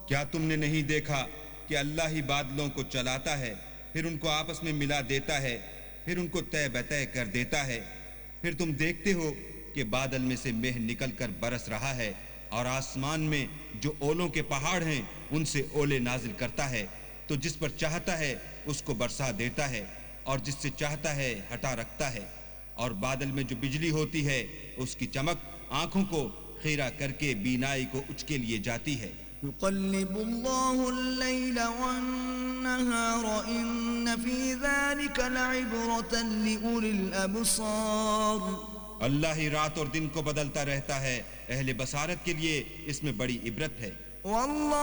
क्या तुमने नहीं देखा कि अल्लाह ही बादलों को चलाता है, फिर उनको आपस में मिला देता है, फिर उनको तय बतय कर देता है। फिर तुम देखते हो कि बादल में से मेह निकलकर बरस रहा है और आसमान में जो ओलों के पहाड़ हैं उनसे ओले नाजिल करता है, तो जिस पर चाहता है उसको बरसा देता है और जिससे चाहता है हटा रखता है। और बादल में जो बिजली होती है उसकी चमक आंखों को खीरा करके बीनाई को उचके लिए जाती है। युक़ल्लिबुल्लाहु अल-लैला वन-नहार इन्न फी ज़ालिका लइब्रतन लिउलिल अब्सार। अल्लाह ही रात और दिन को बदलता रहता है, अहले बसारत के लिए इसमें बड़ी इबरत है।